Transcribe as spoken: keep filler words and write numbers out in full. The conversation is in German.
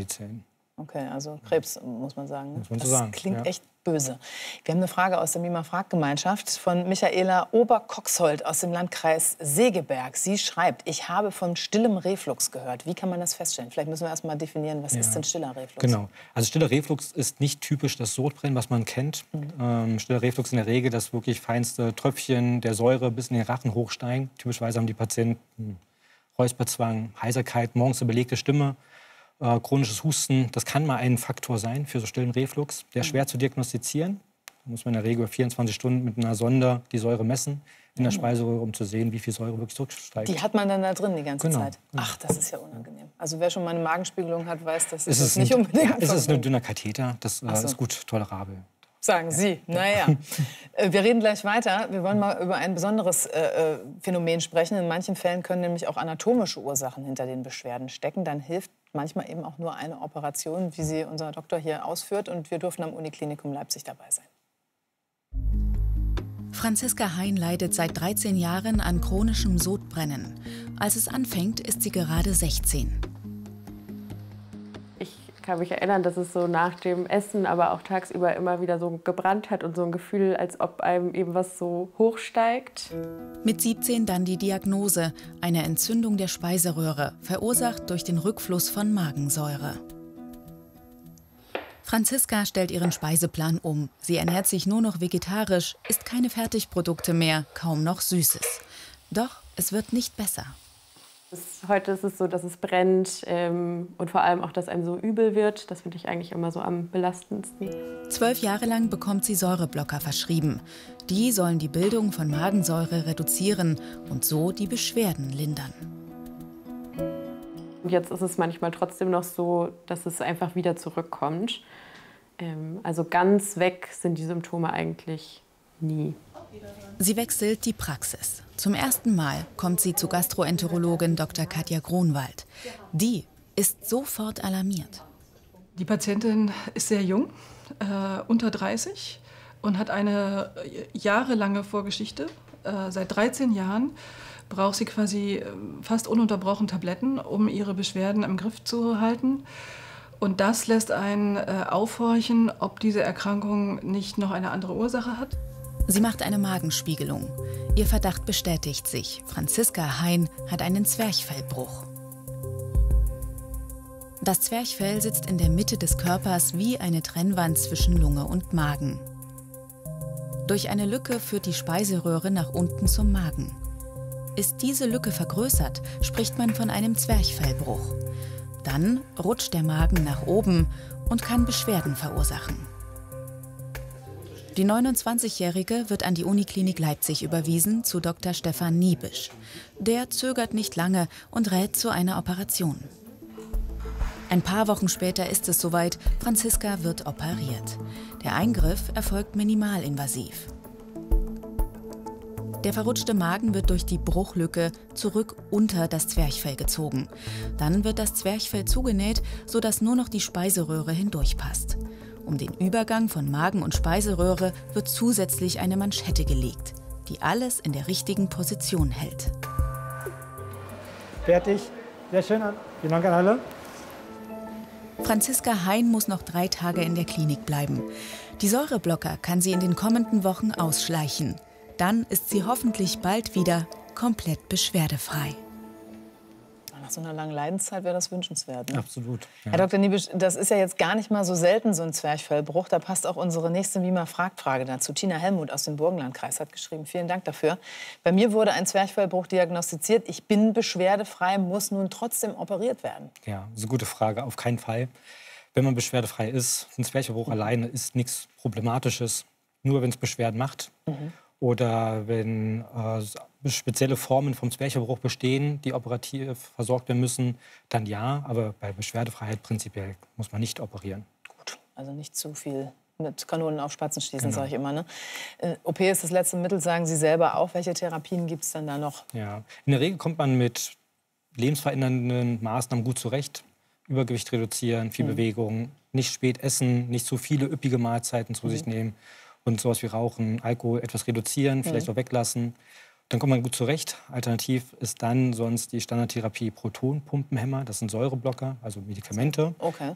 Zellen. Okay, also Krebs, muss man sagen. Ne? Muss man so das sagen, klingt ja. echt böse. Wir haben eine Frage aus der Mima-Frag-Gemeinschaft von Michaela Oberkoxhold aus dem Landkreis Segeberg. Sie schreibt, ich habe von stillem Reflux gehört. Wie kann man das feststellen? Vielleicht müssen wir erst mal definieren, was ja. ist denn stiller Reflux? Genau. Also stiller Reflux ist nicht typisch das Sodbrennen, was man kennt. Mhm. Ähm, stiller Reflux in der Regel, dass wirklich feinste Tröpfchen der Säure bis in den Rachen hochsteigen. Typischerweise haben die Patienten Räusperzwang, Heiserkeit, morgens eine belegte Stimme. Äh, chronisches Husten, das kann mal ein Faktor sein für so stillen Reflux. Der ist schwer zu diagnostizieren. Da muss man in der Regel vierundzwanzig Stunden mit einer Sonde die Säure messen in der Speiseröhre, um zu sehen, wie viel Säure wirklich zurücksteigt. Die hat man dann da drin die ganze genau, Zeit? Genau. Ach, das ist ja unangenehm. Also wer schon mal eine Magenspiegelung hat, weiß, dass es das ist nicht ein, unbedingt... Ja, es ist ein dünner Katheter, das äh, so. ist gut tolerabel. Sagen Sie. Naja, wir reden gleich weiter. Wir wollen mal über ein besonderes äh, Phänomen sprechen. In manchen Fällen können nämlich auch anatomische Ursachen hinter den Beschwerden stecken. Dann hilft manchmal eben auch nur eine Operation, wie sie unser Doktor hier ausführt. Und wir durften am Uniklinikum Leipzig dabei sein. Franziska Hein leidet seit dreizehn Jahren an chronischem Sodbrennen. Als es anfängt, ist sie gerade sechzehn. Ich kann mich erinnern, dass es so nach dem Essen, aber auch tagsüber immer wieder so gebrannt hat und so ein Gefühl, als ob einem eben was so hochsteigt. Mit siebzehn dann die Diagnose, eine Entzündung der Speiseröhre, verursacht durch den Rückfluss von Magensäure. Franziska stellt ihren Speiseplan um. Sie ernährt sich nur noch vegetarisch, isst keine Fertigprodukte mehr, kaum noch Süßes. Doch es wird nicht besser. Heute ist es so, dass es brennt ähm, und vor allem auch, dass einem so übel wird. Das finde ich eigentlich immer so am belastendsten. Zwölf Jahre lang bekommt sie Säureblocker verschrieben. Die sollen die Bildung von Magensäure reduzieren und so die Beschwerden lindern. Und jetzt ist es manchmal trotzdem noch so, dass es einfach wieder zurückkommt. Ähm, also ganz weg sind die Symptome eigentlich nie. Sie wechselt die Praxis. Zum ersten Mal kommt sie zu Gastroenterologin Doktor Katja Gronwald. Die ist sofort alarmiert. Die Patientin ist sehr jung, äh, unter dreißig, und hat eine jahrelange Vorgeschichte. Äh, seit dreizehn Jahren braucht sie quasi fast ununterbrochen Tabletten, um ihre Beschwerden im Griff zu halten. Und das lässt einen äh, aufhorchen, ob diese Erkrankung nicht noch eine andere Ursache hat. Sie macht eine Magenspiegelung. Ihr Verdacht bestätigt sich. Franziska Hein hat einen Zwerchfellbruch. Das Zwerchfell sitzt in der Mitte des Körpers wie eine Trennwand zwischen Lunge und Magen. Durch eine Lücke führt die Speiseröhre nach unten zum Magen. Ist diese Lücke vergrößert, spricht man von einem Zwerchfellbruch. Dann rutscht der Magen nach oben und kann Beschwerden verursachen. Die neunundzwanzigjährige wird an die Uniklinik Leipzig überwiesen zu Doktor Stefan Niebisch. Der zögert nicht lange und rät zu einer Operation. Ein paar Wochen später ist es soweit, Franziska wird operiert. Der Eingriff erfolgt minimalinvasiv. Der verrutschte Magen wird durch die Bruchlücke zurück unter das Zwerchfell gezogen. Dann wird das Zwerchfell zugenäht, sodass nur noch die Speiseröhre hindurchpasst. Um den Übergang von Magen und Speiseröhre wird zusätzlich eine Manschette gelegt, die alles in der richtigen Position hält. Fertig. Sehr schön. Vielen Dank an alle. Franziska Hein muss noch drei Tage in der Klinik bleiben. Die Säureblocker kann sie in den kommenden Wochen ausschleichen. Dann ist sie hoffentlich bald wieder komplett beschwerdefrei. Nach so einer langen Leidenszeit wäre das wünschenswert. Ne? Absolut. Ja. Herr Doktor Niebisch, das ist ja jetzt gar nicht mal so selten, so ein Zwerchfellbruch. Da passt auch unsere nächste Mima-Frag-Frage dazu. Tina Hellmuth aus dem Burgenlandkreis hat geschrieben. Vielen Dank dafür. Bei mir wurde ein Zwerchfellbruch diagnostiziert. Ich bin beschwerdefrei, muss nun trotzdem operiert werden. Ja, das ist eine gute Frage. Auf keinen Fall. Wenn man beschwerdefrei ist, ein Zwerchfellbruch mhm. alleine ist nichts Problematisches. Nur wenn es Beschwerden macht. Mhm. Oder wenn äh, spezielle Formen vom Zwerchfellbruch bestehen, die operativ versorgt werden müssen, dann ja. Aber bei Beschwerdefreiheit prinzipiell muss man nicht operieren. Gut, also nicht zu viel mit Kanonen auf Spatzen schießen, Genau. sage ich immer. Ne? Äh, O P ist das letzte Mittel, sagen Sie selber auch. Welche Therapien gibt es dann da noch? Ja, in der Regel kommt man mit lebensverändernden Maßnahmen gut zurecht. Übergewicht reduzieren, viel mhm. Bewegung, nicht spät essen, nicht zu viele üppige Mahlzeiten zu mhm. sich nehmen. Und sowas wie Rauchen, Alkohol etwas reduzieren, vielleicht mhm. auch weglassen. Dann kommt man gut zurecht. Alternativ ist dann sonst die Standardtherapie Protonpumpenhemmer. Das sind Säureblocker, also Medikamente. Okay.